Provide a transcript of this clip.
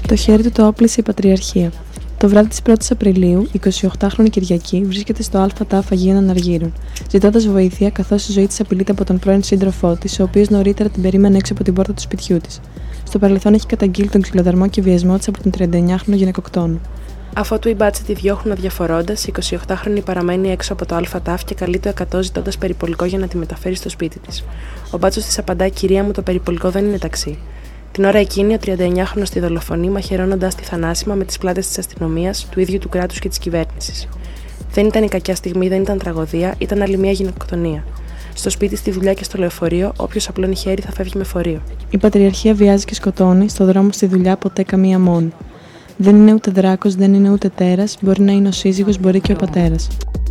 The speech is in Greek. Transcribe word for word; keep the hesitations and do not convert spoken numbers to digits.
Το χέρι του το όπλησε η Πατριαρχία. Το βράδυ της πρώτης Απριλίου, η εικοσιοκτάχρονη Κυριακή βρίσκεται στο ΑΤΑΦ Αγίων Αναργύρων, ζητώντας βοήθεια καθώς η ζωή της απειλείται από τον πρώην σύντροφό της, ο οποίος νωρίτερα την περίμενε έξω από την πόρτα του σπιτιού της. Στο παρελθόν έχει καταγγείλει τον ξυλοδαρμό και βιασμό της από τον τριανταεννιάχρονο γυναικοκτόνο. Αφότου οι μπάτσοι τη διώχνουν αδιαφορώντας, η εικοσιοκτάχρονη παραμένει έξω από το ΑΤΑΦ και καλεί το εκατό ζητώντας περιπολικό για να τη μεταφέρει στο σπίτι της. Ο μπάτσος της απαντά: «Κυρία μου, το περιπολικό δεν είναι ταξί». Την ώρα εκείνη, ο τριανταεννιάχρονος τη δολοφονεί, μαχαιρώνοντας τη θανάσιμα με τις πλάτες της αστυνομίας, του ίδιου του κράτους και της κυβέρνησης. Δεν ήταν η κακιά στιγμή, δεν ήταν τραγωδία, ήταν άλλη μια γυναικοκτονία. Στο σπίτι, στη δουλειά και στο λεωφορείο, όποιος απλώνει χέρι θα φεύγει με φορείο. Η Πατριαρχία βιάζει και σκοτώνει, στο δρόμο στη δουλειά ποτέ καμία μόνη. Δεν είναι ούτε δράκος, δεν είναι ούτε τέρας, μπορεί να είναι ο σύζυγος, μπορεί και ο πατέρας.